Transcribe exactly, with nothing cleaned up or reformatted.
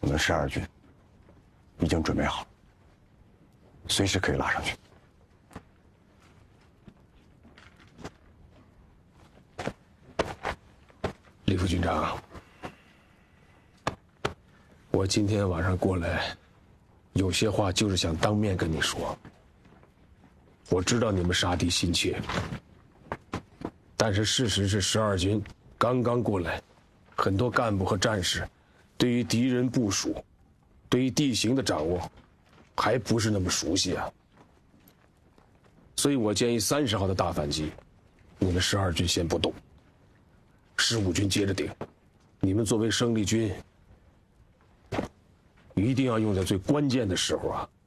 我们十二军已经准备好，随时可以拉上去。 李副军长，我今天晚上过来，有些话就是想当面跟你说。我知道你们杀敌心切，但是事实是十二军刚刚过来，很多干部和战士对于敌人部署、对于地形的掌握还不是那么熟悉啊。所以我建议三十号的大反击，你们十二军先不动，十五军接着顶。你们作为生力军，一定要用在最关键的时候啊，